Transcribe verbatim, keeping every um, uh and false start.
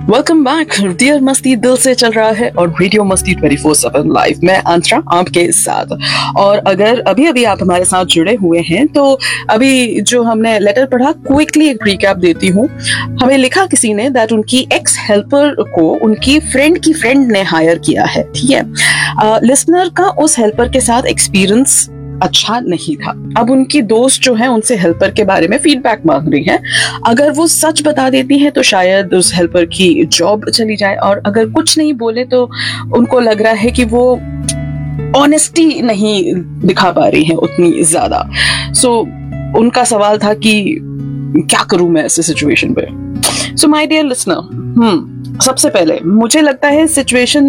Welcome back. Dear मस्ती दिल से चल रहा है और रेडियो मस्ती ट्वेंटी फोर सेवन लाइव। मैं आंतरा आपके साथ। और अगर अभी अभी आप हमारे साथ जुड़े हुए हैं तो अभी जो हमने लेटर पढ़ा, क्विकली एक रिकैप देती हूँ। हमें लिखा किसी ने दैट उनकी एक्स हेल्पर को उनकी फ्रेंड की फ्रेंड ने हायर किया है। ठीक है, लिसनर का उस हेल्पर के साथ एक्सपीरियंस अच्छा नहीं था। अब उनकी दोस्त जो है उनसे हेल्पर के बारे में फीडबैक मांग रही है। अगर वो सच बता देती है तो शायद उस हेल्पर की जॉब चली जाए, और अगर कुछ नहीं बोले तो उनको लग रहा है कि वो ऑनेस्टी नहीं दिखा पा रही है उतनी ज्यादा। सो so, उनका सवाल था कि क्या करूं मैं ऐसे सिचुएशन पे। सो माय डियर लिसनर, हम्म सबसे पहले मुझे लगता है सिचुएशन